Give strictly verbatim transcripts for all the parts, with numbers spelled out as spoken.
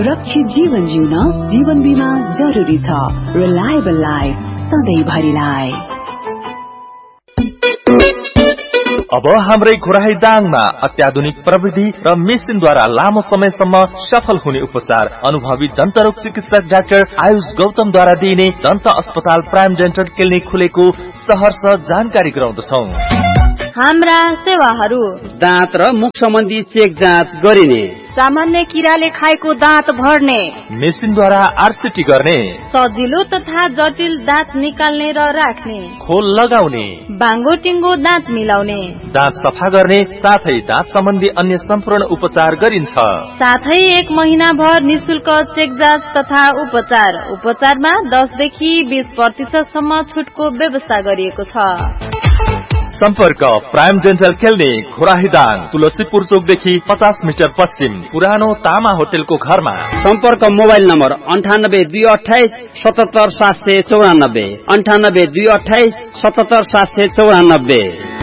सुरक्षित जीवन जिउन जीवन बीमा जरुरी छ। Reliable life सधैँभरिलाई। अब हाम्रै घोराही दाङमा अत्याधुनिक प्रविधि र मेसिनद्वारा लामो समयसम्म सफल हुने उपचार अनुभवी दन्तरोग चिकित्सक डाक्टर आयुष गौतमद्वारा दिइने दन्त अस्पताल प्राइम डेन्टल क्लिनिक खुलेको सहर्ष जानकारी गराउँदछौं। हाम्रा सेवाहरू दाँत र मुख सम्बन्धी चेक जाँच गरिने, सामान्य किराले खाएको दाँत भर्ने, मेसिनद्वारा आरसीटी गर्ने, सजिलो तथा जटिल दाँत निकाल्ने र राख्ने, खोल लगाउने, बाङ्गो टिङ्गो दाँत मिलाउने, दाँत सफा गर्ने साथै दाँत सम्बन्धी अन्य सम्पूर्ण उपचार गरिन्छ। साथै एक महिना भर निशुल्क चेक जाँच तथा उपचार। उपचारमा दस देखि बीस प्रतिशत सम्म छुटको व्यवस्था गरिएको छ। सम्पर्क प्राइम डेन्टल क्लिनिक घोराहीदाङ, तुलसीपुर चोकदेखि पचास मिटर पश्चिम, पुरानो तामा होटेलको घरमा। सम्पर्क मोबाइल नम्बर अन्ठानब्बे दुई अठाइस सतहत्तर सात सय चौरानब्बे अन्ठानब्बे दुई अठाइस सतहत्तर सात सय चौरानब्बे।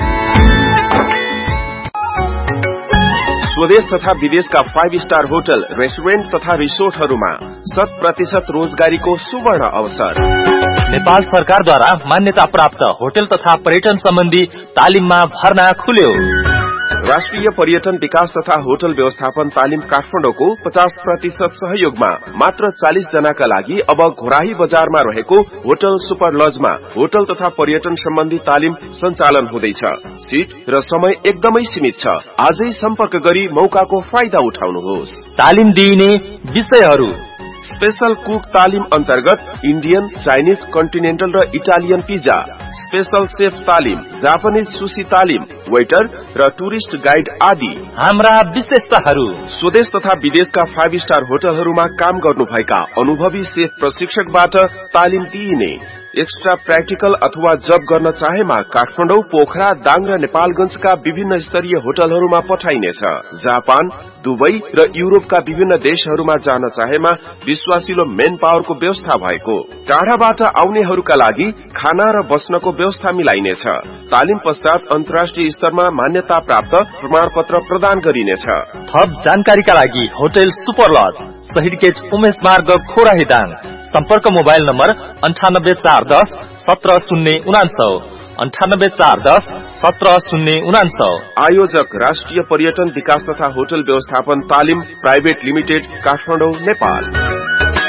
स्वदेश तथा विदेशका फाइभ स्टार होटल, रेस्टुरेन्ट तथा रिसोर्टहरूमा शत प्रतिशत रोजगारीको सुवर्ण अवसर। नेपाल सरकारद्वारा मान्यता प्राप्त होटल तथा पर्यटन सम्बन्धी तालिममा भर्ना खुल्यो। राष्ट्रिय पर्यटन विकास तथा होटल व्यवस्थापन तालिम काठमाडौँको पचास प्रतिशत सहयोगमा मात्र चालिस जनाका लागि अब घोराही बजारमा रहेको होटल सुपर लजमा होटल तथा पर्यटन सम्बन्धी तालिम सञ्चालन हुँदैछ। सीट र समय एकदमै सीमित छ। आजै सम्पर्क गरी मौकाको फाइदा उठाउनुहोस्। तालिम दिइने विषयहरू: स्पेशल कुक तालिम अन्तर्गत इन्डियन, चाइनिज, कन्टिनेन्टल र इटालियन पिज्जा, स्पेशल सेफ तालिम, जापानिज सुशी तालिम, वेटर र टुरिस्ट गाइड आदि। हाम्रा विशेषताहरू: स्वदेश तथा विदेशका फाइभ स्टार होटलहरूमा काम गर्नुभएका अनुभवी सेफ प्रशिक्षकबाट तालिम दिइने। एक्स्ट्रा प्र्याक्टिकल अथवा जब गर्न चाहेमा काठमाडौँ, पोखरा, दाङ र नेपालगंजका विभिन्न स्तरीय होटलहरूमा पठाइनेछ। जापान, दुबई र युरोपका विभिन्न देशहरूमा जान चाहेमा विश्वासिलो मेन पावरको व्यवस्था भएको। टाढाबाट आउनेहरूका लागि खाना र बस्नको व्यवस्था मिलाइनेछ। तालिम पश्चात अन्तर्राष्ट्रिय स्तरमा मान्यता प्राप्त प्रमाणपत्र प्रदान गरिनेछ। थप जानकारीका लागि होटल सुपर लज, शहीद गेट उमेश मार्ग, घोराहीदाङ। सम्पर्क मोबाइल नम्बर अन्ठानब्बे चार दस सत्र शून्य उनान्सौ अन्ठानब्बे चार दस सत्र शून्य उनान्सौ। आयोजक राष्ट्रिय पर्यटन विकास तथा होटल व्यवस्थापन तालिम प्राइभेट लिमिटेड, काठमाडौँ, नेपाल।